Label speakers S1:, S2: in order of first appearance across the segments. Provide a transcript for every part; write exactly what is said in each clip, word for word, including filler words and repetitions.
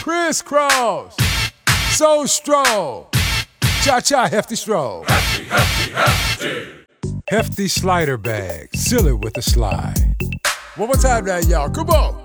S1: crisscross, so stroll, cha-cha hefty stroll.
S2: Hefty, hefty, hefty.
S1: Hefty slider bag, seal it with a slide. One more time now, y'all, come on.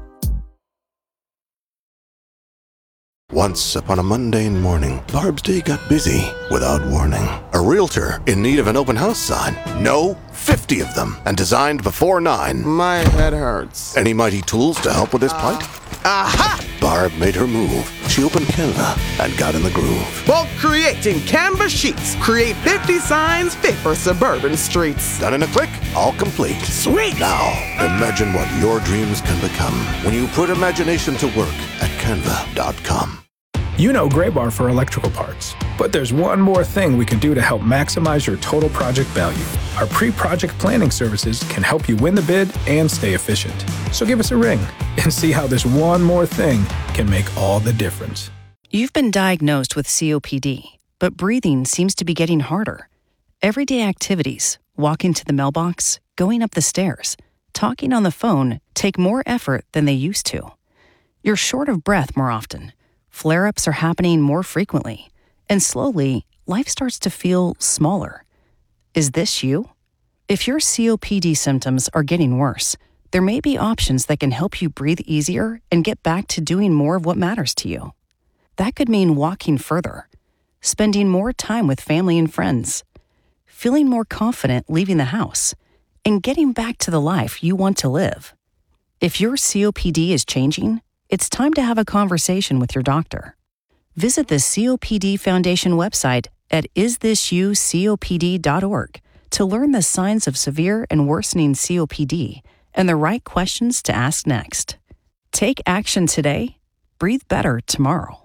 S3: Once upon a mundane morning, Barb's day got busy without warning. A realtor in need of an open house sign. No, fifty of them, and designed before nine.
S4: My head hurts.
S3: Any mighty tools to help with his plight?
S4: Aha!
S3: Barb made her move. She opened Canva and got in the groove.
S4: Bulk creating Canva sheets. Create fifty signs fit for suburban streets.
S3: Done in a click, all complete.
S4: Sweet!
S3: Now, imagine what your dreams can become when you put imagination to work at canva dot com.
S5: You know Graybar for electrical parts, but there's one more thing we can do to help maximize your total project value. Our pre-project planning services can help you win the bid and stay efficient. So give us a ring and see how this one more thing can make all the difference.
S6: You've been diagnosed with C O P D, but breathing seems to be getting harder. Everyday activities, walking to the mailbox, going up the stairs, talking on the phone take more effort than they used to. You're short of breath more often. Flare-ups are happening more frequently, and slowly, life starts to feel smaller. Is this you? If your C O P D symptoms are getting worse, there may be options that can help you breathe easier and get back to doing more of what matters to you. That could mean walking further, spending more time with family and friends, feeling more confident leaving the house, and getting back to the life you want to live. If your C O P D is changing, it's time to have a conversation with your doctor. Visit the C O P D Foundation website at is this you C O P D dot org to learn the signs of severe and worsening C O P D and the right questions to ask next. Take action today. Breathe better tomorrow.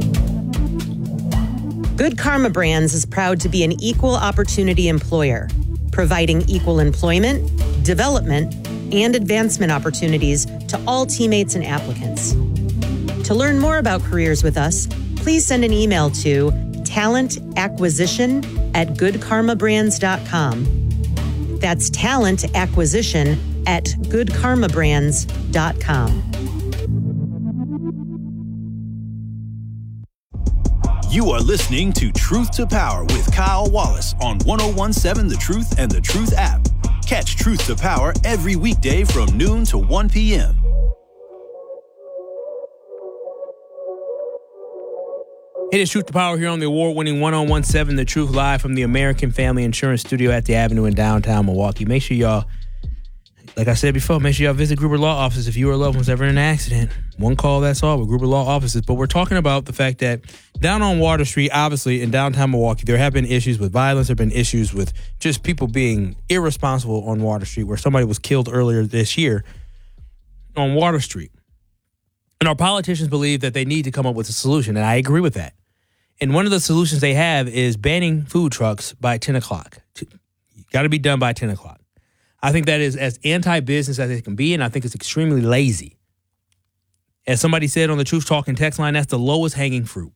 S7: Good Karma Brands is proud to be an equal opportunity employer, providing equal employment, development, and advancement opportunities to all teammates and applicants. To learn more about careers with us, please send an email to talent acquisition at good karma brands dot com. That's talent acquisition at good karma brands dot com.
S8: You are listening to Truth to Power with Kyle Wallace on one oh one seven The Truth and The Truth app. Catch Truth to Power every weekday from noon to one p.m.
S9: It is Truth to Power here on the award-winning one oh one seven The Truth, live from the American Family Insurance Studio at the Avenue in downtown Milwaukee. Make sure y'all, like I said before, make sure y'all visit Gruber Law Offices if you or a loved one's ever in an accident. One call, that's all, with Gruber Law Offices. But we're talking about the fact that down on Water Street, obviously in downtown Milwaukee, there have been issues with violence. There have been issues with just people being irresponsible on Water Street, where somebody was killed earlier this year on Water Street. And our politicians believe that they need to come up with a solution, and I agree with that. And one of the solutions they have is banning food trucks by ten o'clock. Got to be done by ten o'clock. I think that is as anti-business as it can be, and I think it's extremely lazy. As somebody said on the Truth Talking text line, that's the lowest hanging fruit.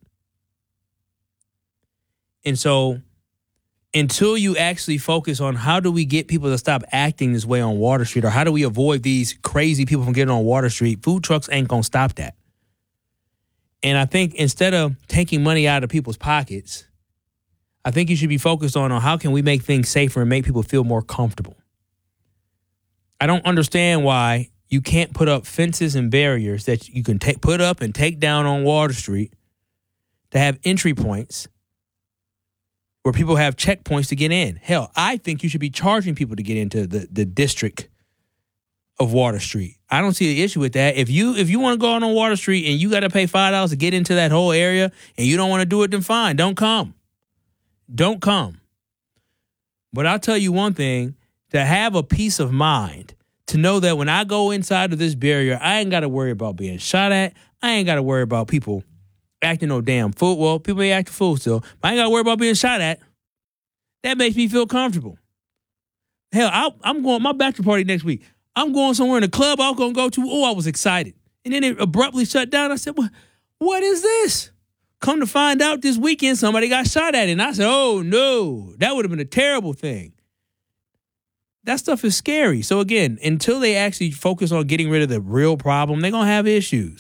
S9: And so until you actually focus on how do we get people to stop acting this way on Water Street, or how do we avoid these crazy people from getting on Water Street, food trucks ain't going to stop that. And I think instead of taking money out of people's pockets, I think you should be focused on, on how can we make things safer and make people feel more comfortable. I don't understand why you can't put up fences and barriers that you can take, put up and take down on Water Street to have entry points where people have checkpoints to get in. Hell, I think you should be charging people to get into the, the district of Water Street. I don't see the issue with that. If you if you want to go out on Water Street and you got to pay five dollars to get into that whole area and you don't want to do it, then fine. Don't come. Don't come. But I'll tell you one thing, to have a peace of mind, to know that when I go inside of this barrier, I ain't got to worry about being shot at. I ain't got to worry about people acting no damn fool. Well, people ain't acting fool still. But I ain't got to worry about being shot at. That makes me feel comfortable. Hell, I, I'm going my bachelor party next week. I'm going somewhere in a club I was going to go to. Oh, I was excited. And then it abruptly shut down. I said, what, what is this? Come to find out this weekend, somebody got shot at. And I said, oh, no, that would have been a terrible thing. That stuff is scary. So, again, until they actually focus on getting rid of the real problem, they're going to have issues.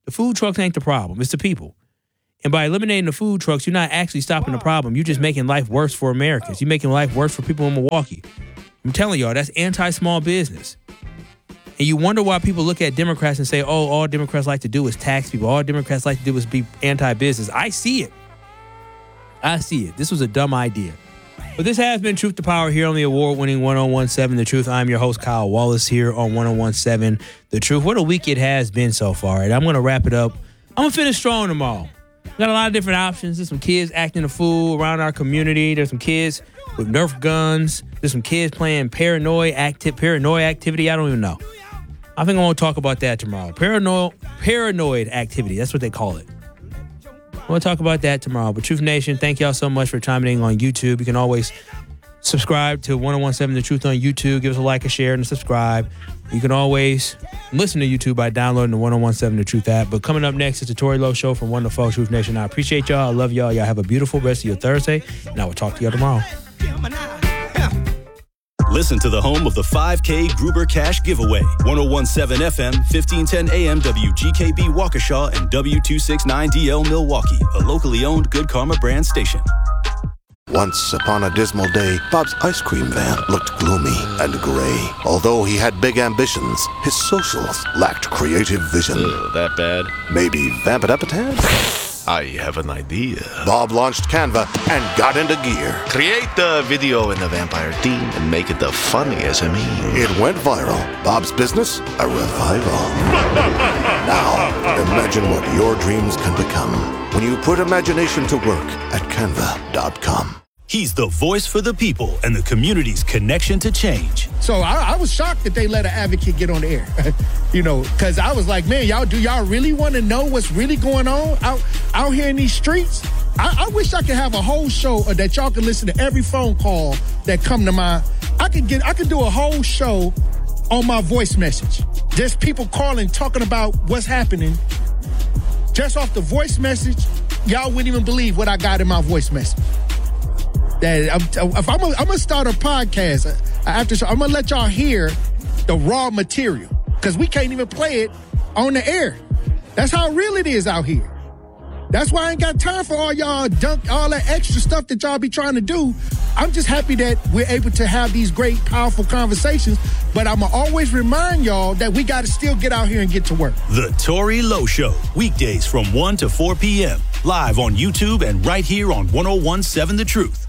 S9: The food trucks ain't the problem. It's the people. And by eliminating the food trucks, you're not actually stopping the problem. You're just making life worse for Americans. You're making life worse for people in Milwaukee. I'm telling y'all, that's anti-small business. And you wonder why people look at Democrats and say, oh, all Democrats like to do is tax people. All Democrats like to do is be anti-business. I see it. I see it. This was a dumb idea. But this has been Truth to Power here on the award-winning one oh one seven The Truth. I'm your host, Kyle Wallace, here on one oh one seven The Truth. What a week it has been so far. And I'm going to wrap it up. I'm going to finish strong tomorrow. Got a lot of different options. There's some kids acting a fool around our community. There's some kids with Nerf guns. There's some kids playing paranoid, acti- paranoid activity. I don't even know. I think I want to talk about that tomorrow. Paranoid, paranoid activity. That's what they call it. We'll talk about that tomorrow. But Truth Nation, thank y'all so much for chiming in on YouTube. You can always subscribe to one oh one seven The Truth on YouTube. Give us a like, a share, and a subscribe. You can always listen to YouTube by downloading the one oh one seven The Truth app. But coming up next is the Tory Lowe Show from one to four Truth Nation. I appreciate y'all. I love y'all. Y'all have a beautiful rest of your Thursday. And I will talk to y'all tomorrow.
S8: Listen to the home of the five K Gruber Cash Giveaway. one oh one seven F M, fifteen ten A M W G K B Waukesha and W two sixty-nine D L Milwaukee, a locally owned Good Karma brand station.
S3: Once upon a dismal day, Bob's ice cream van looked gloomy and gray. Although he had big ambitions, his socials lacked creative vision.
S10: Ugh, that bad?
S3: Maybe vamp it up a tad?
S10: I have an idea.
S3: Bob launched Canva and got into gear.
S10: Create the video in the vampire theme and make it the funniest of me.
S3: It went viral. Bob's business, a revival. Now, imagine what your dreams can become when you put imagination to work at canva dot com.
S8: He's the voice for the people and the community's connection to change.
S11: So I, I was shocked that they let an advocate get on the air, you know, because I was like, man, y'all, do y'all really want to know what's really going on out, out here in these streets? I, I wish I could have a whole show that y'all could listen to every phone call that come to my, I could get, I could do a whole show on my voice message. Just people calling, talking about what's happening. Just off the voice message, y'all wouldn't even believe what I got in my voice message. That I'm, if I'm gonna start a podcast after show, I'm gonna let y'all hear the raw material because we can't even play it on the air. That's how real it is out here. That's why I ain't got time for all y'all dunk, all that extra stuff that y'all be trying to do. I'm just happy that we're able to have these great, powerful conversations. But I'm gonna always remind y'all that we got to still get out here and get to work.
S8: The Tory Lowe Show, weekdays from one to four p.m. live on YouTube and right here on one oh one seven The Truth.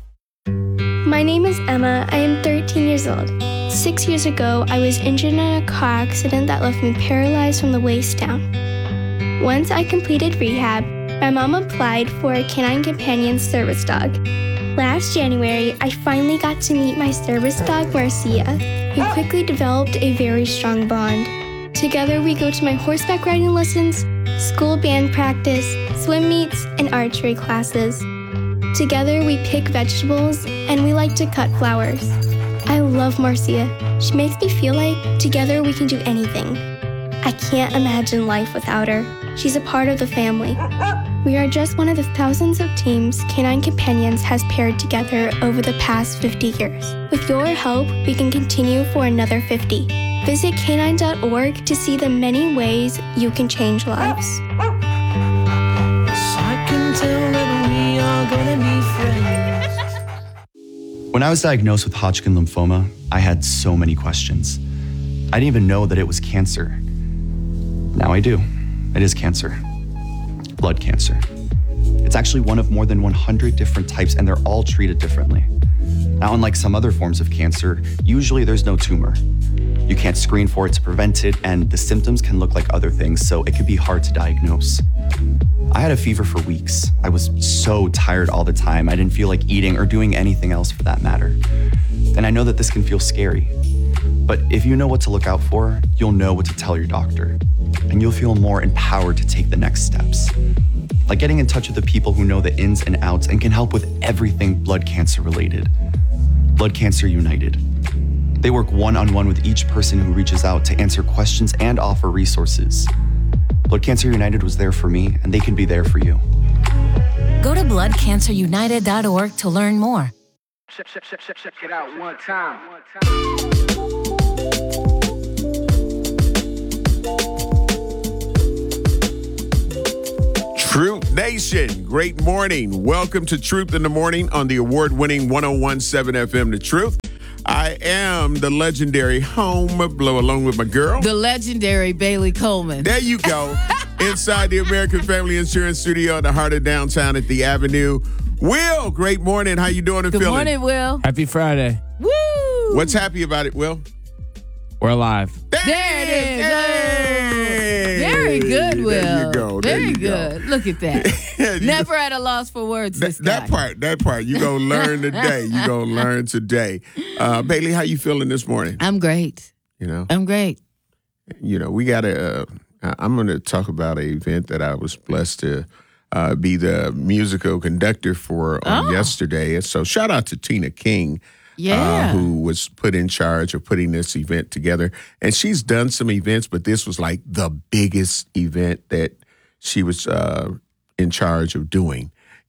S12: My name is Emma. I am thirteen years old. Six years ago, I was injured in a car accident that left me paralyzed from the waist down. Once I completed rehab, my mom applied for a Canine Companion service dog. Last January, I finally got to meet my service dog, Marcia. We quickly developed a very strong bond. Together, we go to my horseback riding lessons, school band practice, swim meets, and archery classes. Together, we pick vegetables, and we like to cut flowers. I love Marcia. She makes me feel like together we can do anything. I can't imagine life without her. She's a part of the family. We are just one of the thousands of teams Canine Companions has paired together over the past fifty years. With your help, we can continue for another fifty. Visit canine dot org to see the many ways you can change lives.
S13: When I was diagnosed with Hodgkin lymphoma, I had so many questions. I didn't even know that it was cancer. Now I do. It is cancer. Blood cancer. It's actually one of more than one hundred different types, and they're all treated differently. Now, unlike some other forms of cancer, usually there's no tumor. You can't screen for it to prevent it, and the symptoms can look like other things, so it can be hard to diagnose. I had a fever for weeks. I was so tired all the time. I didn't feel like eating or doing anything else for that matter. And I know that this can feel scary. But if you know what to look out for, you'll know what to tell your doctor. And you'll feel more empowered to take the next steps. Like getting in touch with the people who know the ins and outs and can help with everything blood cancer related. Blood Cancer United. They work one-on-one with each person who reaches out to answer questions and offer resources. Blood Cancer United was there for me, and they can be there for you.
S14: Go to blood cancer united dot org to learn more.
S15: Check, check, check, check, check it out one time.
S16: Truth Nation, great morning. Welcome to Truth in the Morning on the award-winning one oh one point seven F M The Truth. I am the legendary Home Blow along with my girl.
S17: The legendary Bailey Coleman.
S16: There you go. Inside the American Family Insurance Studio in the heart of downtown at the Avenue. Will, great morning. How you doing and
S17: Good
S16: feeling?
S17: morning, Will.
S9: Happy Friday.
S17: Woo!
S16: What's happy about it, Will?
S9: We're alive.
S17: There it is.
S16: Hey!
S17: Very good, Will.
S16: There you go. There
S17: Very
S16: you
S17: good.
S16: go.
S17: Look at that. Never at a loss for words.
S16: That,
S17: this guy.
S16: that part, that part. You gonna learn today. You gonna learn today. Uh, Bailey, how you feeling this morning?
S17: I'm great.
S16: You know,
S17: I'm great.
S16: You know, we got to. Uh, I'm going to talk about an event that I was blessed to uh, be the musical conductor for on
S17: Oh.
S16: yesterday. And so, shout out to Tina King.
S17: Yeah.
S16: Uh, who was put in charge of putting this event together. And she's done some events, but this was like the biggest event that she was uh, in charge of doing.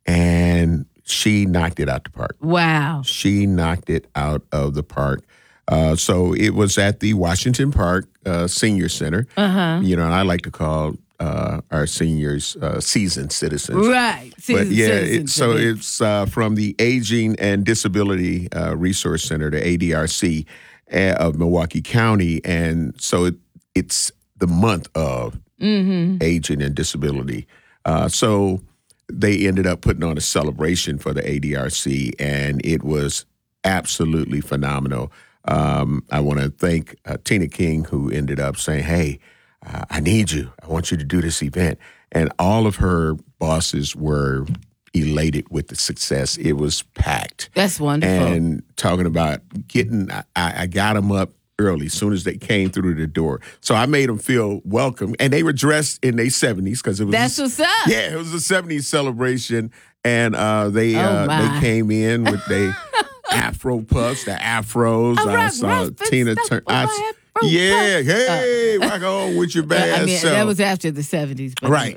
S16: And she knocked it out the park.
S17: Wow.
S16: She knocked it out of the park. Uh, so it was at the Washington Park uh, Senior Center.
S17: Uh-huh.
S16: You know, and I like to call uh, our seniors uh, seasoned citizens.
S17: Right.
S16: But
S17: Seasoned
S16: yeah,
S17: citizens,
S16: it, so
S17: I mean.
S16: it's uh, from the Aging and Disability uh, Resource Center, the A D R C uh, of Milwaukee County. And so it, it's the month of
S17: Mm-hmm.
S16: aging and disability. Uh, so they ended up putting on a celebration for the A D R C, and it was absolutely phenomenal. Um, I want to thank uh, Tina King, who ended up saying, hey, uh, I need you. I want you to do this event. And all of her bosses were elated with the success. It was packed.
S17: That's wonderful.
S16: And talking about getting, I, I got them up early, as soon as they came through the door. So I made them feel welcome. And they were dressed in their seventies because it was
S17: That's
S16: a,
S17: what's up.
S16: Yeah, it was a seventies celebration. And uh, they
S17: Oh,
S16: uh,
S17: my.
S16: they came in with their Afro puffs, the Afros.
S17: I
S16: I
S17: rock
S16: saw
S17: rough and
S16: Tina
S17: stuff
S16: turn.
S17: with my
S16: I,
S17: Afro
S16: yeah,
S17: puffs.
S16: hey, rock on with your bad
S17: I mean,
S16: self.
S17: that was after the seventies. But
S16: Right.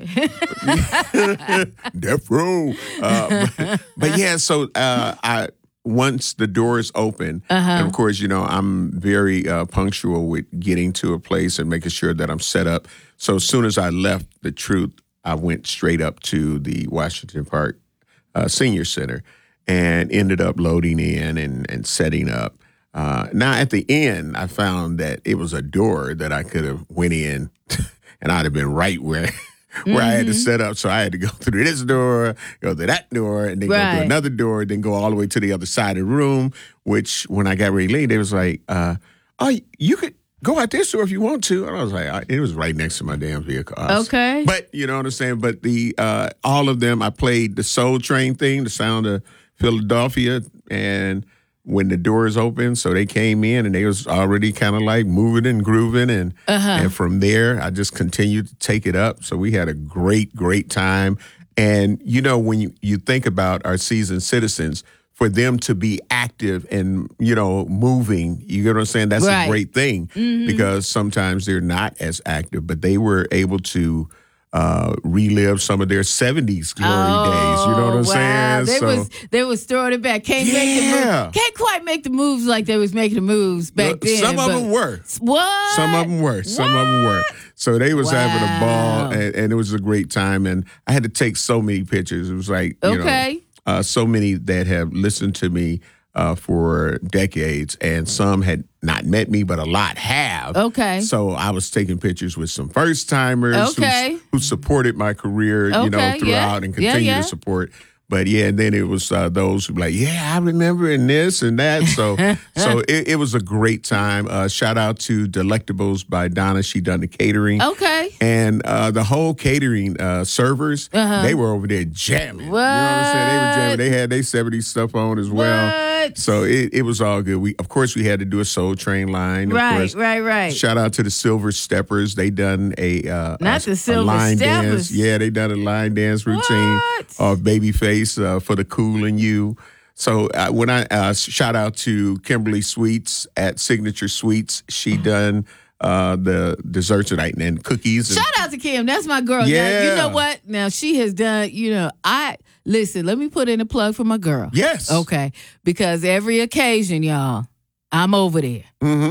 S17: anyway.
S16: Death row. Uh, but, but yeah, so uh, I once the doors open,
S17: Uh-huh.
S16: and of course, you know, I'm very uh, punctual with getting to a place and making sure that I'm set up. So as soon as I left the Truth, I went straight up to the Washington Park uh, Senior Center and ended up loading in and, and setting up. Uh, now, at the end, I found that it was a door that I could have went in and I'd have been right where where I had to
S17: Mhm.
S16: set up. So I had to go through this door, go to that door, and then go
S17: Right.
S16: to another door, then go all the way to the other side of the room, which when I got ready to leave, they was like, uh, oh, you could go out this door if you want to. And I was like, I, it was right next to my damn vehicle. I was-
S17: Okay.
S16: But you know what I'm saying? But the uh, all of them, I played the Soul Train thing, the sound of Philadelphia, and when the doors opened, so they came in and they was already kind of like moving and grooving, and
S17: Uh-huh.
S16: and from there I just continued to take it up. So we had a great, great time. And you know, when you, you think about our seasoned citizens, for them to be active and, you know, moving, you get what I'm saying? That's
S17: Right.
S16: a great thing
S17: Mhm.
S16: because sometimes they're not as active, but they were able to uh, relive some of their seventies glory days. You know what I'm
S17: Oh, wow.
S16: saying?
S17: They
S16: So-
S17: was they was throwing it back. Can't make the
S16: Yeah.
S17: move. Can't quite make the moves like they was making the moves back
S16: Look,
S17: then.
S16: some of
S17: but-
S16: them were.
S17: What?
S16: Some of them were. Some of them were. So they was having a ball, and, and it was a great time. And I had to take so many pictures. It was like, you
S17: Okay.
S16: know, uh, so many that have listened to me uh, for decades, and some had not met me, but a lot have.
S17: Okay.
S16: So I was taking pictures with some first timers
S17: Okay.
S16: who supported my career, you know,
S17: Okay,
S16: throughout
S17: yeah.
S16: and
S17: Yeah,
S16: continue
S17: yeah.
S16: to support. But yeah, and then it was uh, those who were like, yeah, I remember in this and that. So so it, it was a great time. Uh, shout out to Delectables by Donna. She done the catering.
S17: Okay.
S16: And uh, the whole catering uh, servers,
S17: Uh-huh.
S16: they were over there jamming.
S17: What?
S16: You know what I'm saying? They were jamming. They had their seventies stuff on as well.
S17: What?
S16: So it, it was all good. We Of course, we had to do a Soul Train line. Of
S17: Right,
S16: course.
S17: right, right.
S16: Shout out to the Silver Steppers. They done a uh,
S17: Not
S16: a,
S17: the Silver
S16: a line
S17: Steppers.
S16: dance. Yeah, they done a line dance routine of Babyface uh, for the Cool and You. So uh, when I uh, shout out to Kimberly Sweets at Signature Sweets, she done uh, the desserts tonight and cookies. And,
S17: Shout out to Kim. That's my girl. Now,
S16: Yeah.
S17: you know what? Now she has done, you know, I listen, let me put in a plug for my girl.
S16: Yes.
S17: Okay. Because every occasion, y'all, I'm over there.
S16: Mm-hmm.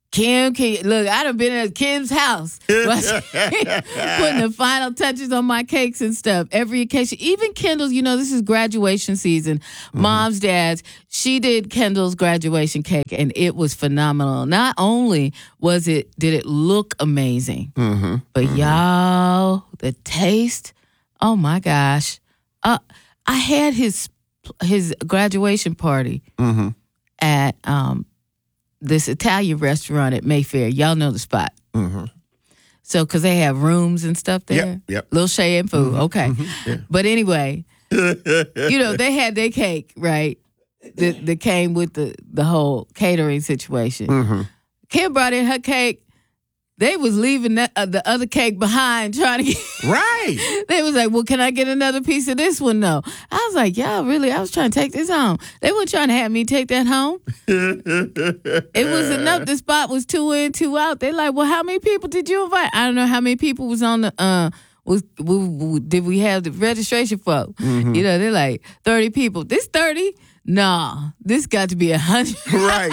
S17: Kim, Kim, look, I done been at Kim's house putting the final touches on my cakes and stuff. Every occasion, even Kendall's, you know, this is graduation season. Mm-hmm. Mom's, dad's, she did Kendall's graduation cake, and it was phenomenal. Not only was it, did it look amazing,
S16: mm-hmm.
S17: but
S16: mm-hmm.
S17: y'all, the taste, oh my gosh. Uh, I had his his graduation party
S16: mm-hmm.
S17: at um, this Italian restaurant at Mayfair. Y'all know the spot.
S16: Mm-hmm.
S17: So, because they have rooms and stuff there.
S16: Yep, yep.
S17: Little Shay and food.
S16: Mm-hmm.
S17: Okay.
S16: Mm-hmm. Yeah.
S17: But anyway, you know, they had their cake, right? That, that came with the, the whole catering situation.
S16: Mm-hmm.
S17: Kim brought in her cake. They was leaving that, uh, the other cake behind trying to get...
S16: Right.
S17: They was like, well, can I get another piece of this one, though? I was like, y'all, really? I was trying to take this home. They weren't trying to have me take that home. It was enough. The spot was two in, two out. They like, well, how many people did you invite? I don't know how many people was on the... Uh, was, we, we, did we have the registration for?
S16: Mm-hmm.
S17: You know, they're like, thirty people. This thirty? Nah, this got to be a hundred.
S16: Right.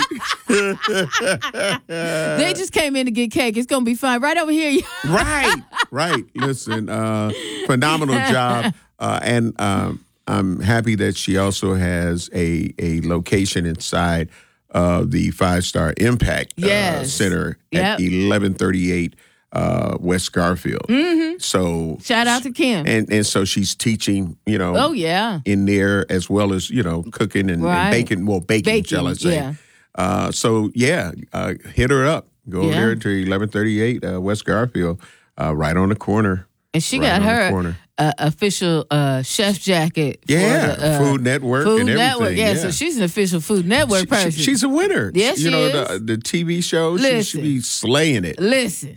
S17: They just came in to get cake. It's gonna be fine. Right over here.
S16: Right. Right. Listen, uh, phenomenal job, uh, and um, I'm happy that she also has a a location inside uh, the Five Star Impact
S17: yes.
S16: uh, Center
S17: yep.
S16: at eleven thirty-eight uh, West Garfield.
S17: Mm-hmm.
S16: So
S17: shout out to Kim.
S16: And and so she's teaching, you know,
S17: oh yeah,
S16: in there as well as, you know, cooking and,
S17: right.
S16: and baking. Well, baking,
S17: baking
S16: shall I say?
S17: Yeah.
S16: Uh, so yeah, uh, hit her up. Go
S17: yeah.
S16: over there to eleven thirty-eight uh, West Garfield, uh, right on the corner.
S17: And she
S16: right
S17: got her uh, official uh, chef jacket.
S16: Yeah,
S17: for the, uh,
S16: Food Network
S17: Food
S16: and everything.
S17: Network. Yeah,
S16: yeah,
S17: so she's an official Food Network
S16: she,
S17: person.
S16: She, she's a winner.
S17: Yes,
S16: you
S17: she
S16: know
S17: is.
S16: the the T V show. She should be slaying it.
S17: Listen.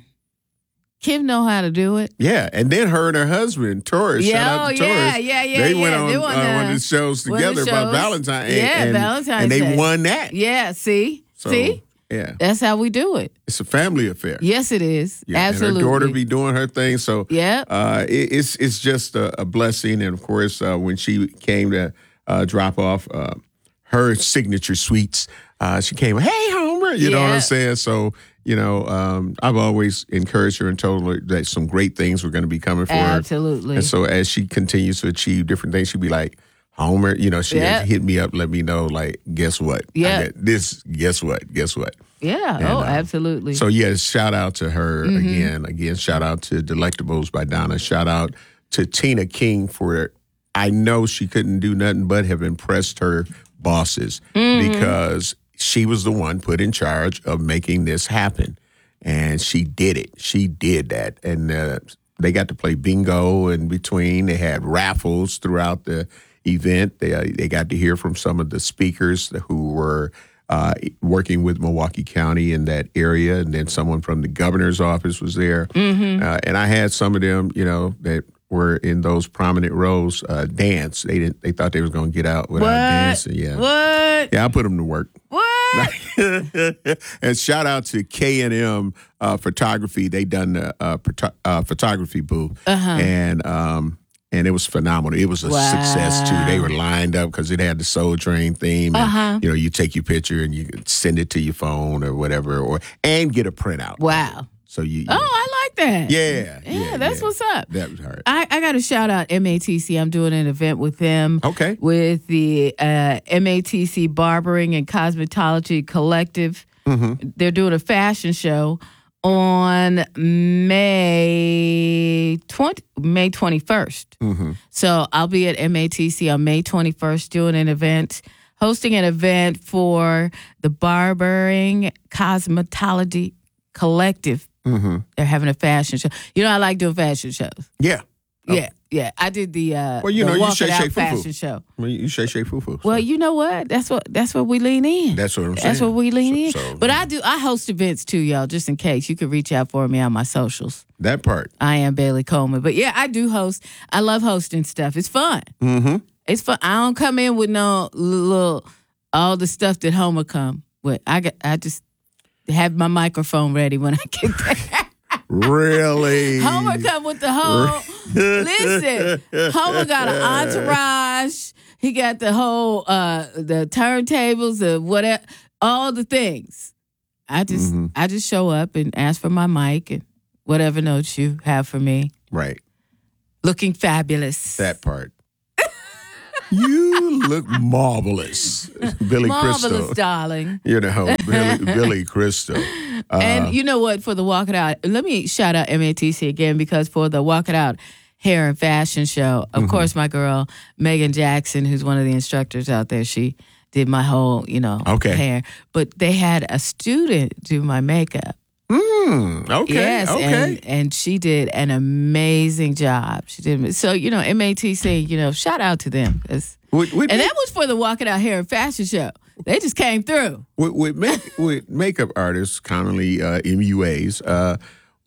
S17: Kim know how to do it.
S16: Yeah, and then her and her husband, Taurus,
S17: yeah,
S16: shout out to
S17: oh,
S16: Taurus.
S17: Yeah, yeah, yeah.
S16: They
S17: yeah.
S16: went on
S17: they
S16: uh, one of the shows together
S17: shows.
S16: about Valentine's.
S17: Yeah,
S16: and,
S17: Valentine's
S16: and they
S17: Day.
S16: won that.
S17: Yeah, see?
S16: So,
S17: see?
S16: Yeah.
S17: That's how we do it.
S16: It's a family affair.
S17: Yes, it is.
S16: Yeah,
S17: absolutely.
S16: And her daughter be doing her thing. So
S17: yeah,
S16: uh, it, it's it's just a, a blessing. And of course, uh, when she came to uh, drop off uh, her signature sweets, uh, she came, hey, Homer, you yeah. know what I'm saying? So, you know, um, I've always encouraged her and told her that some great things were going to be coming for
S17: absolutely.
S16: her.
S17: Absolutely.
S16: And so as she continues to achieve different things, she'd be like, Homer, you know, she
S17: yeah.
S16: had hit me up, let me know, like, guess what?
S17: Yeah.
S16: I got this, guess what? Guess what?
S17: Yeah. And, oh, uh, absolutely.
S16: So, yes, shout out to her
S17: mm-hmm.
S16: again. Again, shout out to Delectables by Donna. Shout out to Tina King for, I know she couldn't do nothing but have impressed her bosses mm-hmm. because she was the one put in charge of making this happen. And she did it. She did that. And uh, they got to play bingo in between. They had raffles throughout the event. They, uh, they got to hear from some of the speakers who were uh, working with Milwaukee County in that area. And then someone from the governor's office was there.
S17: Mm-hmm.
S16: Uh, and I had some of them, you know, that were in those prominent roles uh, dance. They didn't. They thought they was going to get out without
S17: what?
S16: dancing. Yeah.
S17: What?
S16: Yeah, I put them to work.
S17: What?
S16: And shout out to K and M uh, Photography. They done the uh, photo- uh, photography booth,
S17: uh-huh.
S16: and um, and it was phenomenal. It was a
S17: wow.
S16: success too. They were lined up because it had the Soul Train theme. And,
S17: uh-huh.
S16: you know, you take your picture and you could send it to your phone or whatever, or and get a printout.
S17: Wow.
S16: So you, you
S17: oh, I like that.
S16: Yeah,
S17: yeah,
S16: yeah
S17: that's
S16: yeah.
S17: what's up.
S16: That was hard.
S17: I, I got to shout out M A T C. I'm doing an event with them.
S16: Okay.
S17: With the uh, M A T C Barbering and Cosmetology Collective.
S16: Mm-hmm.
S17: They're doing a fashion show on May twentieth, May twenty-first.
S16: Mm-hmm.
S17: So I'll be at M A T C on May twenty-first doing an event, hosting an event for the Barbering Cosmetology Collective.
S16: Mm-hmm.
S17: They're having a fashion show. You know, I like doing fashion shows.
S16: Yeah.
S17: Oh. Yeah, yeah. I did the uh
S16: well, you
S17: the
S16: know,
S17: Walk
S16: you shay
S17: It Out
S16: shay
S17: fashion
S16: foo-foo.
S17: show.
S16: Well, you shay shay foo foo.
S17: Well, you know what? That's what that's what we lean in.
S16: That's what I'm saying.
S17: That's what we lean
S16: so,
S17: in.
S16: so,
S17: but I do I host events too, y'all, just in case. You can reach out for me on my socials.
S16: That part.
S17: I am Bailey Coleman. But yeah, I do host. I love hosting stuff. It's fun.
S16: Mm-hmm.
S17: It's fun. I don't come in with no little all the stuff that Homer come with. I got I just have my microphone ready when I get there.
S16: Really?
S17: Homer come with the whole, listen, Homer got an entourage. He got the whole, uh, the turntables, the whatever, all the things. I just
S16: Mm-hmm.
S17: I just show up and ask for my mic and whatever notes you have for me.
S16: Right.
S17: Looking fabulous.
S16: That part. You look marvelous, Billy
S17: Marvelous,
S16: Crystal.
S17: darling.
S16: You know, Billy, Billy Crystal. Uh,
S17: And you know what? For the Walk It Out, let me shout out M A T C again, because for the Walk It Out hair and fashion show, of
S16: Mm-hmm.
S17: course, my girl Megan Jackson, who's one of the instructors out there, she did my whole, you know,
S16: Okay.
S17: hair. But they had a student do my makeup.
S16: Mm, okay.
S17: Yes,
S16: okay.
S17: and, and she did an amazing job. She did so. You know, M A T C. You know, shout out to them. 'cause-
S16: With- with
S17: and
S16: me-
S17: that was for the Walk It Out hair and fashion show. They just came through.
S16: With, with, make, with makeup artists, commonly uh, M U As, uh,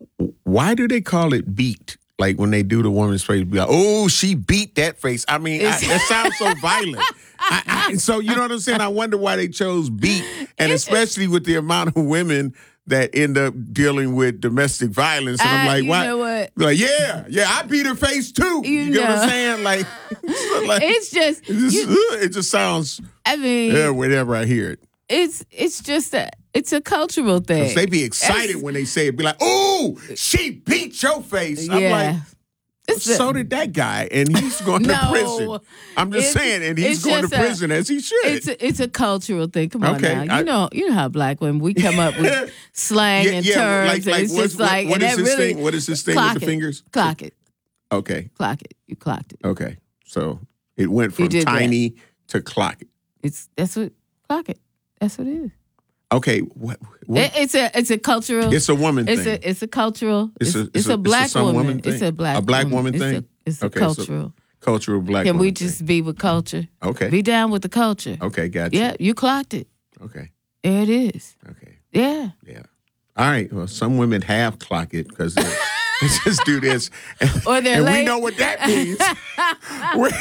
S16: why do they call it beat? Like when they do the woman's face, be like, "Oh, she beat that face." I mean, I, that sounds so violent. I, I, so you know what I'm saying? I wonder why they chose beat, and especially with the amount of women that end up dealing with domestic violence. And I'm
S17: Ah,
S16: like,
S17: you
S16: why?
S17: know what?
S16: Like, yeah, yeah, I beat her face too. You,
S17: You
S16: get what
S17: know.
S16: I'm saying? Like, like,
S17: It's just,
S16: it just,
S17: you-
S16: it just sounds.
S17: I mean,
S16: Yeah, whenever I hear it.
S17: it's it's just a it's a cultural thing.
S16: 'Cause they be excited
S17: That's-
S16: when they say it. Be like, "Oh, she beat your face." I'm
S17: Yeah.
S16: like,
S17: It's a-
S16: so did that guy, and he's going
S17: No.
S16: to prison. I'm just
S17: It's-
S16: saying, and he's
S17: it's
S16: going to
S17: just a-
S16: prison as he should.
S17: It's a, it's a cultural thing. Come on
S16: Okay,
S17: now, you
S16: I-
S17: know you know how black women we come up with slang and terms,
S16: like,
S17: and
S16: like
S17: it's
S16: what's-
S17: just like
S16: what, what
S17: and
S16: is
S17: that
S16: this
S17: really
S16: thing? What is this thing
S17: clock
S16: with the
S17: it.
S16: fingers?
S17: Clock it,
S16: Okay,
S17: clock it. You clocked it.
S16: okay. So it went from
S17: did that.
S16: tiny to clock it.
S17: It's that's what clock it. That's what it is.
S16: Okay, what? what?
S17: It, it's a it's a cultural.
S16: It's a woman
S17: It's
S16: thing.
S17: a it's a cultural. It's,
S16: a,
S17: it's, a, black
S16: some
S17: woman.
S16: woman thing?
S17: It's a black
S16: a black
S17: woman,
S16: woman
S17: It's
S16: thing.
S17: a, it's a
S16: Okay, so
S17: cultural.
S16: cultural black.
S17: Can we
S16: woman
S17: just
S16: thing.
S17: be with culture?
S16: Okay.
S17: Be down with the culture.
S16: Okay, gotcha.
S17: Yeah, you clocked it.
S16: Okay.
S17: There it is.
S16: Okay.
S17: Yeah.
S16: Yeah. All right. Well, some women have clock it because they, they just do this, and,
S17: Or they're
S16: and we
S17: late.
S16: know what that means. when,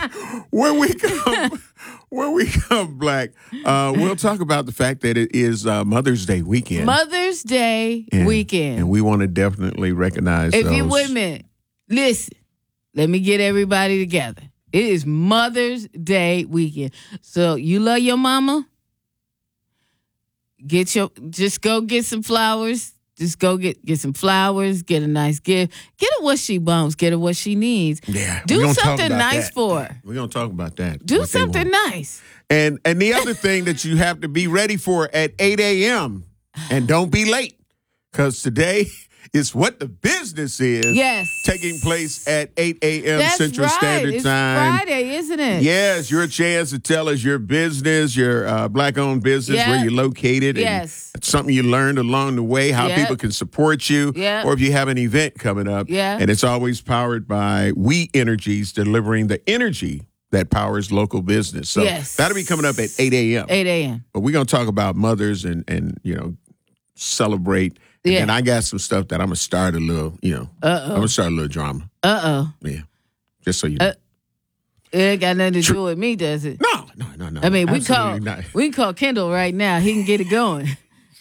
S16: when we come, when we come black, uh, we'll talk about the fact that it is uh, Mother's Day weekend,
S17: Mother's Day
S16: and,
S17: weekend.
S16: and we want to definitely recognize
S17: If
S16: those.
S17: you women, listen, let me get everybody together. It is Mother's Day weekend. So you love your mama? Get your just go get some flowers. Just go get get some flowers, get a nice gift. Get her what she wants, get her what she needs.
S16: Yeah,
S17: Do
S16: we gonna talk
S17: something
S16: about
S17: nice
S16: that.
S17: for her.
S16: We're gonna talk about that.
S17: Do
S16: what they
S17: something
S16: want.
S17: nice.
S16: And and the other thing that you have to be ready for at eight a.m. and don't be late, because today is what the business is.
S17: Yes.
S16: Taking place at eight a.m.
S17: That's
S16: Central
S17: right.
S16: Standard
S17: It's
S16: Time.
S17: Friday, isn't it?
S16: Yes, your chance to tell us your business, your uh, black-owned business,
S17: Yeah.
S16: where you're located,
S17: Yes.
S16: and something you learned along the way, how
S17: Yeah.
S16: people can support you,
S17: Yeah.
S16: or if you have an event coming up.
S17: Yeah.
S16: And it's always powered by We Energies, delivering the energy that powers local business. So
S17: Yes.
S16: that'll be coming up at eight a.m.
S17: eight a.m.
S16: But we're going to talk about mothers and, and you know, celebrate.
S17: Yeah.
S16: And I got some stuff that I'm going to start a little, you know,
S17: Uh-oh.
S16: I'm going to start a little drama.
S17: Uh-oh.
S16: Yeah. Just so you know.
S17: Uh, It ain't got nothing to do with me, does it?
S16: No, no, no, no.
S17: I mean, we
S16: Absolutely
S17: call
S16: not.
S17: we can call Kendall right now. He can get it going.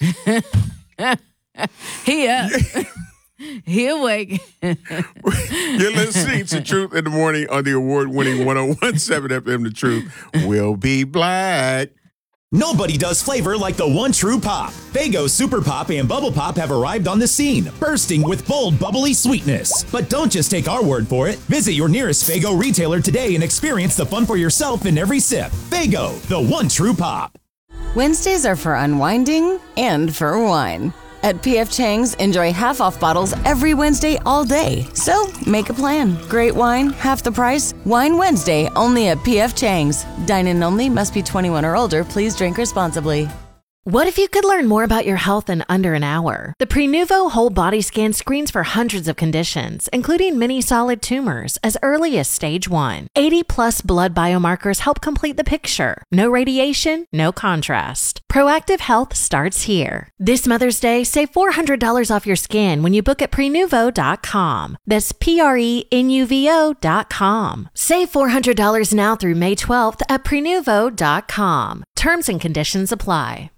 S17: He up. He awake.
S16: You're listening to Truth in the Morning on the award-winning one oh one point seven F M. The Truth will be black.
S18: Nobody does flavor like the one true pop. Faygo Super Pop and Bubble Pop have arrived on the scene, bursting with bold, bubbly sweetness. But don't just take our word for it. Visit your nearest Faygo retailer today and experience the fun for yourself in every sip. Faygo, the one true pop.
S19: Wednesdays are for unwinding and for wine. At P F Chang's, enjoy half-off bottles every Wednesday all day. So, make a plan. Great wine, half the price. Wine Wednesday, only at P F Chang's. Dine-in only, must be twenty-one or older. Please drink responsibly.
S20: What if you could learn more about your health in under an hour? The Prenuvo Whole Body Scan screens for hundreds of conditions, including many solid tumors, as early as stage one. eighty plus blood biomarkers help complete the picture. No radiation, no contrast. Proactive health starts here. This Mother's Day, save four hundred dollars off your scan when you book at prenuvo dot com. That's P R E N U V O dot com. Save four hundred dollars now through May twelfth at prenuvo dot com. Terms and conditions apply.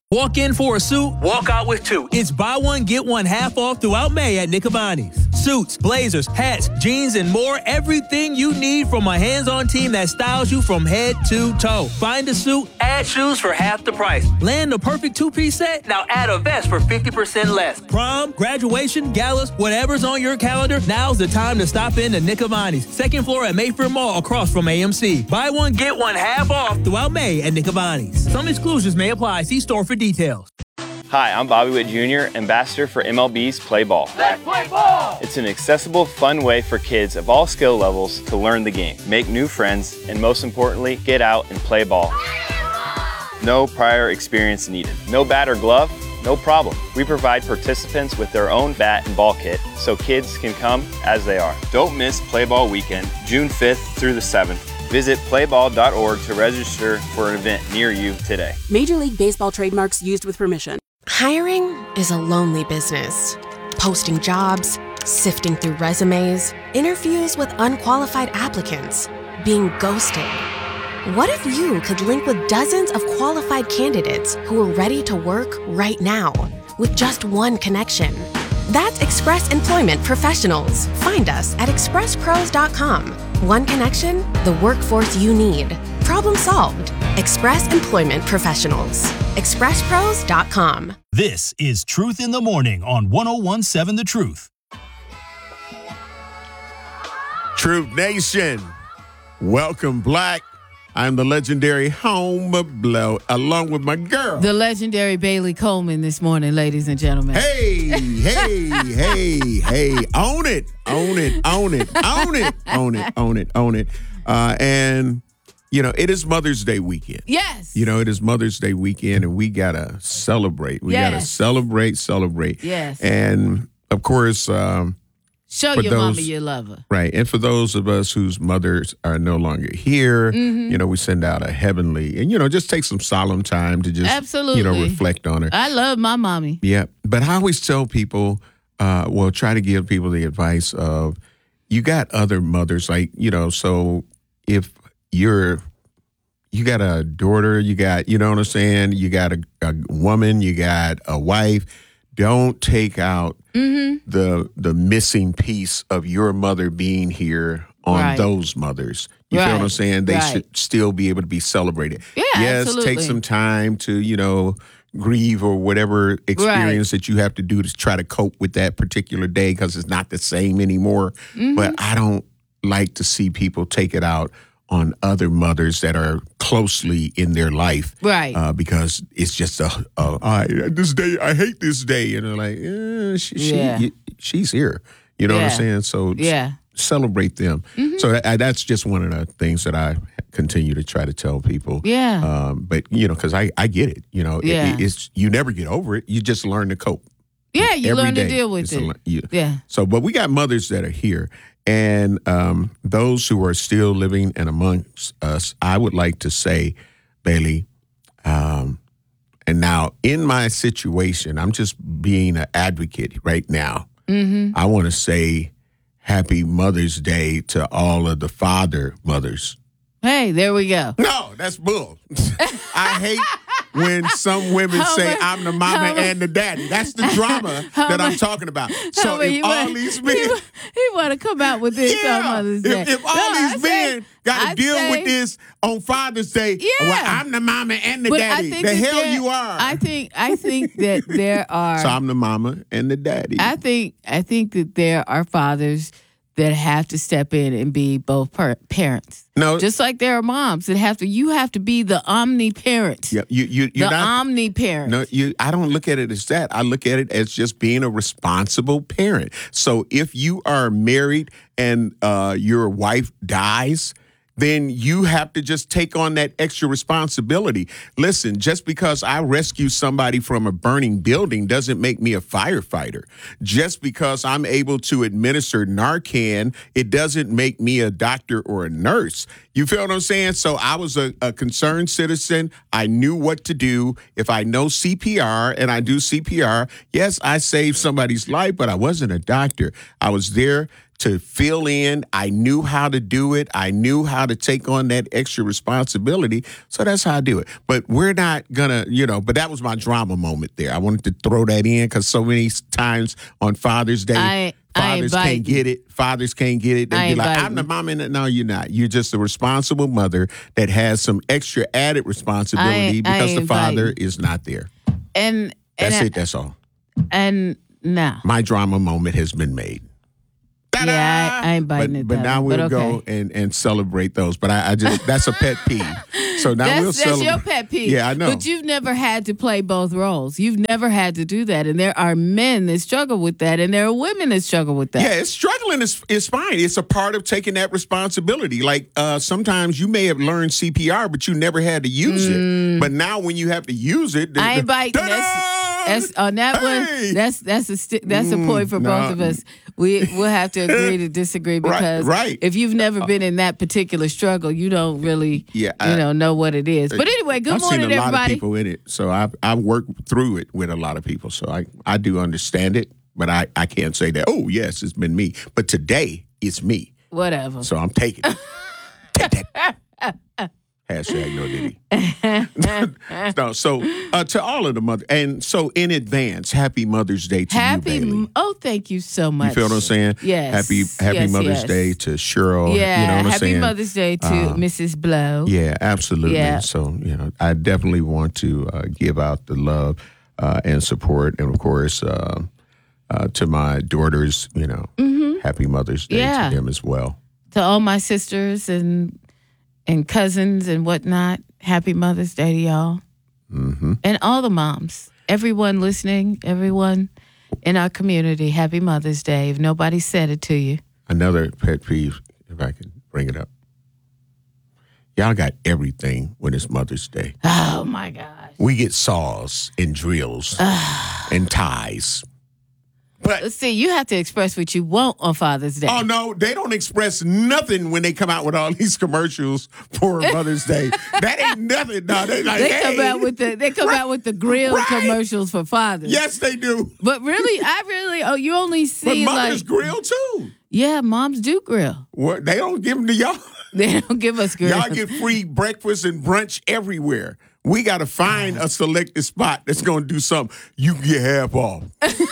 S9: Walk in for a suit, walk out with two. It's buy one, get one half off throughout May at Nicobani's. Suits, blazers, hats, jeans, and more. Everything you need from a hands-on team that styles you from head to toe. Find a suit, add shoes for half the price. Land the perfect two-piece set, now add a vest for fifty percent less. Prom, graduation, galas, whatever's on your calendar, now's the time to stop in to Nicobani's. Second floor at Mayfair Mall across from A M C. Buy one, get one half off throughout May at Nicobani's. Some exclusions may apply. See store for details.
S21: Hi, I'm Bobby Witt Junior, ambassador for M L B's Play Ball.
S15: Let's play ball!
S21: It's an accessible, fun way for kids of all skill levels to learn the game, make new friends, and most importantly, get out and play ball. No prior experience needed. No bat or glove? No problem. We provide participants with their own bat and ball kit so kids can come as they are. Don't miss Play Ball Weekend, June fifth through the seventh. Visit play ball dot org to register for an event near you today.
S22: Major League Baseball trademarks used with permission.
S23: Hiring is a lonely business. Posting jobs, sifting through resumes, interviews with unqualified applicants, being ghosted. What if you could link with dozens of qualified candidates who are ready to work right now with just one connection? That's Express Employment Professionals. Find us at express pros dot com. One connection, the workforce you need. Problem solved. Express Employment Professionals. express pros dot com.
S8: This is Truth in the Morning on one oh one seven The Truth.
S16: Truth Nation, welcome, Black. I'm the legendary Home Blow, along with my girl,
S17: the legendary Bailey Coleman, this morning, ladies and gentlemen.
S16: Hey, hey, hey, hey, own it, own it, own it, own it, own it, own it, own it. Uh, and, you know, it is Mother's Day weekend.
S17: Yes.
S16: You know, it is Mother's Day weekend, and we got to celebrate. We
S17: yes.
S16: got to celebrate, celebrate.
S17: Yes.
S16: And, of course, um,
S17: show
S16: for
S17: your
S16: those,
S17: mama you love her.
S16: Right. And for those of us whose mothers are no longer here,
S17: mm-hmm.
S16: you know, we send out a heavenly, and, you know, just take some solemn time to just,
S17: Absolutely.
S16: you know, reflect on her.
S17: I love my mommy.
S16: Yeah. But I always tell people, uh, well, try to give people the advice of, you got other mothers, like, you know, so if you're, you got a daughter, you got, you know what I'm saying? You got a, a woman, you got a wife. Don't take out
S17: mm-hmm.
S16: the the missing piece of your mother being here on
S17: right.
S16: those mothers. You
S17: right.
S16: feel what I'm saying? They
S17: right.
S16: should still be able to be celebrated.
S17: Yeah,
S16: yes,
S17: absolutely.
S16: take some time to, you know, grieve or whatever experience
S17: right.
S16: that you have to do to try to cope with that particular day because it's not the same anymore.
S17: Mm-hmm.
S16: But I don't like to see people take it out on other mothers that are closely in their life.
S17: Right.
S16: Uh, because it's just a, a I, this day, I hate this day. And they're like, eh, she,
S17: yeah.
S16: she, she's here. You know
S17: yeah.
S16: what I'm saying? So
S17: yeah.
S16: celebrate them.
S17: Mm-hmm.
S16: So that, that's just one of the things that I continue to try to tell people.
S17: Yeah.
S16: Um, but, you know, because I, I get it. You know,
S17: yeah.
S16: it, it's you never get over it. You just learn to cope.
S17: Yeah, you
S16: Every
S17: learn
S16: day.
S17: to deal with
S16: It's
S17: it.
S16: a, you,
S17: yeah.
S16: So, but we got mothers that are here. And um, those who are still living and amongst us, I would like to say, Bailey, um, and now in my situation, I'm just being an advocate right now.
S17: Mm-hmm.
S16: I want to say happy Mother's Day to all of the father mothers.
S17: Hey, there we go.
S16: No, that's bull. I hate when some women
S17: how
S16: say
S17: much,
S16: I'm the mama and the daddy. That's the drama that
S17: much,
S16: I'm talking about. So
S17: much,
S16: if all
S17: want,
S16: these men...
S17: He, he want to come out with this
S16: yeah,
S17: on Mother's Day.
S16: If, if all
S17: no,
S16: these men got to deal
S17: say,
S16: with this on Father's Day,
S17: yeah.
S16: well, I'm the mama and the
S17: but
S16: daddy. The hell
S17: there,
S16: you are.
S17: I think I think that there are...
S16: So I'm the mama and the daddy.
S17: I think I think that there are fathers that have to step in and be both per- parents.
S16: No,
S17: just like there are moms that have to. You have to be the omni-parent.
S16: Yeah, you you you're
S17: the
S16: not,
S17: omni-parent.
S16: No, you. I don't look at it as that. I look at it as just being a responsible parent. So if you are married and uh, your wife dies, then you have to just take on that extra responsibility. Listen, just because I rescue somebody from a burning building doesn't make me a firefighter. Just because I'm able to administer Narcan, it doesn't make me a doctor or a nurse. You feel what I'm saying? So I was a, a concerned citizen. I knew what to do. If I know C P R and I do C P R, yes, I saved somebody's life, but I wasn't a doctor. I was there to fill in. I knew how to do it. I knew how to take on that extra responsibility. So that's how I do it. But we're not going to, you know, but that was my drama moment there. I wanted to throw that in because so many times on Father's Day,
S17: I,
S16: fathers
S17: I
S16: can't get it. Fathers can't get it. They'd
S17: I
S16: be like,
S17: invite
S16: I'm the mom in it. No, you're not. You're just a responsible mother that has some extra added responsibility
S17: I-
S16: because
S17: I
S16: the father
S17: invite-
S16: is not there.
S17: And,
S16: That's
S17: and
S16: it. That's all.
S17: And now.
S16: My drama moment has been made.
S17: Yeah, I, I ain't biting
S16: But,
S17: it.
S16: but
S17: that
S16: now
S17: one,
S16: we'll
S17: but okay.
S16: go and, and celebrate those. But I, I just, that's a pet peeve. So now
S17: that's,
S16: we'll
S17: that's
S16: celebrate.
S17: your pet peeve.
S16: Yeah, I know.
S17: But you've never had to play both roles. You've never had to do that. And there are men that struggle with that, and there are women that struggle with that.
S16: Yeah, it's struggling is is fine. It's a part of taking that responsibility. Like uh, sometimes you may have learned C P R, but you never had to use
S17: Mm.
S16: it. But now when you have to use it, the-
S17: I ain't
S16: the-
S17: biting. That's, that's on that one. That's that's a sti- that's a point for
S16: Mm,
S17: both
S16: no.
S17: of us. We we'll have to agree to disagree because
S16: right.
S17: if you've never been in that particular struggle, you don't really
S16: Yeah,
S17: you
S16: I-
S17: know know what it is. But anyway, good
S16: I've
S17: morning,
S16: seen a lot
S17: everybody.
S16: of people in it, so I've I've worked through it with a lot of people, so I I do understand it, but I I can't say that. Oh yes, it's been me, but today it's me,
S17: Whatever.
S16: so I'm taking it. Take that. Hashtag no Diddy. No, so uh, to all of the mother, and so in advance, happy Mother's Day to
S17: Happy.
S16: you, Bailey.
S17: Oh, thank you so much.
S16: You feel what I'm saying?
S17: Yes.
S16: Happy Happy
S17: Yes,
S16: Mother's
S17: yes.
S16: Day to Cheryl.
S17: Yeah.
S16: You know what I'm
S17: Happy
S16: saying?
S17: Mother's Day to
S16: Uh,
S17: Missus Blow.
S16: Yeah, absolutely.
S17: Yeah.
S16: So, you know, I definitely want to uh, give out the love uh, and support. And, of course, uh, uh, to my daughters, you know,
S17: Mhm.
S16: happy Mother's Day
S17: Yeah.
S16: to them as well.
S17: To all my sisters and and cousins and whatnot, happy Mother's Day to y'all.
S16: Mm-hmm.
S17: And all the moms, everyone listening, everyone in our community, happy Mother's Day. If nobody said it to you.
S16: Another pet peeve, if I can bring it up. Y'all got everything when it's Mother's Day.
S17: Oh, my gosh.
S16: We get saws and drills and ties.
S17: But let's see, you have to express what you want on Father's Day.
S16: Oh, no, they don't express nothing when they come out with all these commercials for Mother's Day. That ain't nothing. No, they like,
S17: they
S16: hey.
S17: come out with the they come out with the grill
S16: Right.
S17: commercials for fathers.
S16: Yes, they do.
S17: But really, I really oh you only
S16: But
S17: see
S16: mothers
S17: like
S16: grill too.
S17: yeah, moms do grill.
S16: What, they don't give them to y'all.
S17: They don't give us grill.
S16: Y'all get free breakfast and brunch everywhere. We got to find a selected spot that's going to do something. You can get half off.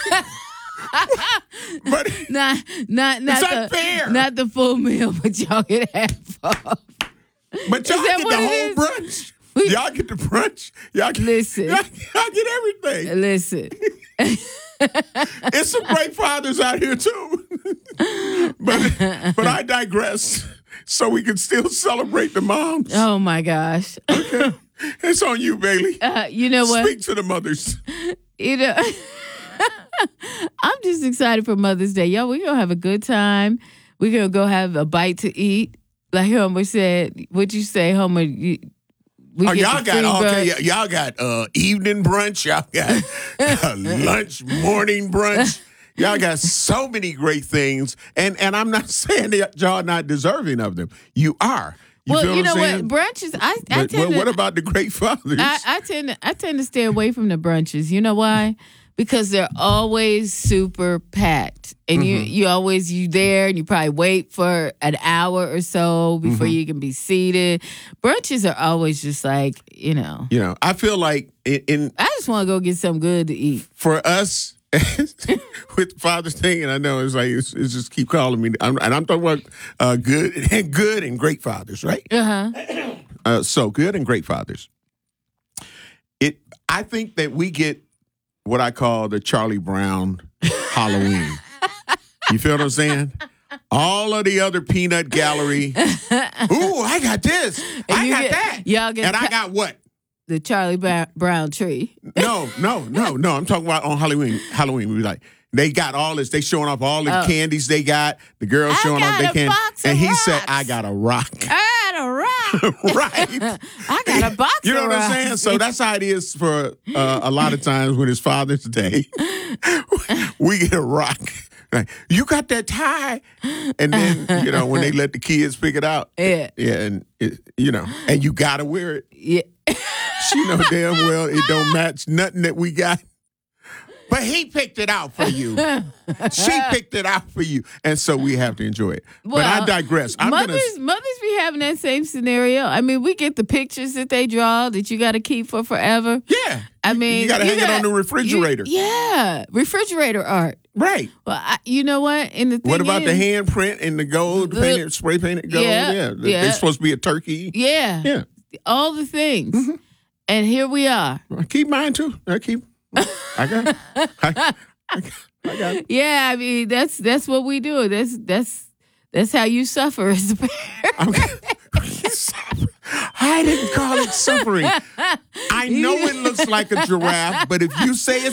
S16: But
S17: not not not
S16: It's
S17: the
S16: unfair.
S17: not the full meal, but y'all get half off.
S16: But y'all
S17: Is that
S16: get
S17: what
S16: the
S17: it
S16: whole
S17: is?
S16: brunch.
S17: We-
S16: Y'all get the brunch. Y'all get,
S17: Listen.
S16: Y'all, y'all get everything.
S17: Listen.
S16: It's some great fathers out here too. but but I digress. So we can still celebrate the moms.
S17: Oh my gosh.
S16: Okay. It's on you, Bailey.
S17: Uh, you know what?
S16: Speak to the mothers.
S17: You know, I'm just excited for Mother's Day. Yo, we're going to have a good time. We're going to go have a bite to eat. Like Homer said, what'd you say, Homer? You, we
S16: Oh,
S17: get
S16: y'all
S17: the
S16: got
S17: free
S16: okay,
S17: brunch.
S16: y- y'all got uh, evening brunch. Y'all got uh, lunch, morning brunch. Y'all got so many great things, and and I'm not saying that y'all not deserving of them. You are. You
S17: well,
S16: feel
S17: you know
S16: what? I'm
S17: what?
S16: saying?
S17: Brunches, I, I
S16: But,
S17: tend
S16: well,
S17: to,
S16: what about the great fathers?
S17: I, I tend to, I tend to stay away from the brunches. You know why? Because they're always super packed, and you
S16: Mm-hmm.
S17: you always you there, and you probably wait for an hour or so before
S16: Mhm.
S17: you can be seated. Brunches are always just like you know.
S16: You know, I feel like in, in
S17: I just want to go get something good to eat.
S16: for us with Father's Day, and I know it's like it's, it's just keep calling me, I'm, and I'm talking about uh, good and good and great fathers, right?
S17: Uh huh.
S16: Uh, so good and great fathers. It, I think that we get what I call the Charlie Brown Halloween. You feel what I'm saying? All of the other peanut gallery. Ooh, I got this. I
S17: you
S16: got
S17: get-
S16: that.
S17: y'all get
S16: and I
S17: ca-
S16: got what?
S17: The Charlie Ba- Brown tree.
S16: No, no, no, no. I'm talking about on Halloween. Halloween, we be like, they got all this. They showing off all the
S17: Oh.
S16: candies they got. The girls
S17: I
S16: showing off
S17: got
S16: they
S17: a
S16: can.
S17: box of
S16: And he
S17: rocks.
S16: said, I got a rock.
S17: I got a rock.
S16: Right.
S17: I got a box.
S16: You know
S17: of
S16: what I'm
S17: rocks.
S16: saying? So that's how it is for uh, a lot of times when it's Father's Day. We get a rock. Like, you got that tie? And then, you know, when they let the kids pick it out.
S17: Yeah.
S16: Yeah, and, it, you know, and you got to wear it.
S17: Yeah.
S16: She know damn well it don't match nothing that we got. But he picked it out for you. She picked it out for you. And so we have to enjoy it.
S17: Well,
S16: but I digress. I'm
S17: mothers,
S16: gonna...
S17: mothers be having that same scenario. I mean, we get the pictures that they draw that you got to keep for forever.
S16: Yeah.
S17: I mean,
S16: you got to hang
S17: gotta,
S16: it on the refrigerator.
S17: You, yeah. Refrigerator art.
S16: Right.
S17: Well, I, you know what? And the thing
S16: What about
S17: is,
S16: the handprint and the gold
S17: the,
S16: painted, spray painted gold?
S17: Yeah.
S16: Yeah.
S17: yeah.
S16: It's supposed to be a turkey.
S17: Yeah.
S16: Yeah.
S17: All the things.
S16: Mm-hmm.
S17: And here we are.
S16: I keep mine too. I keep. I got. I, I got. I got it.
S17: Yeah, I mean that's that's what we do. That's that's that's how you suffer as a parent.
S16: Okay. I didn't call it suffering. I know it looks like a giraffe, but if you say it's